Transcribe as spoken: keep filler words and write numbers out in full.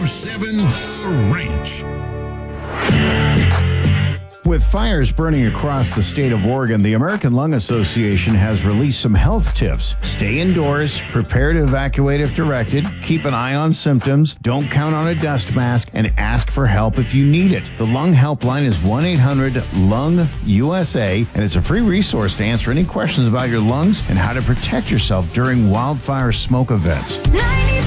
oh seven The Ranch. With fires burning across the state of Oregon, the American Lung Association has released some health tips. Stay indoors, prepare to evacuate if directed, keep an eye on symptoms, don't count on a dust mask, and ask for help if you need it. The Lung Helpline is one eight hundred lung U S A, and it's a free resource to answer any questions about your lungs and how to protect yourself during wildfire smoke events.